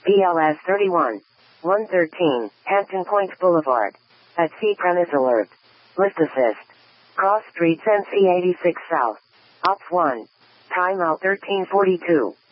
PLS 31. 113, Hampton Point Boulevard. At C. Premise Alert. List Assist. Cross Streets NC 86 South. Ops 1. Timeout 1342.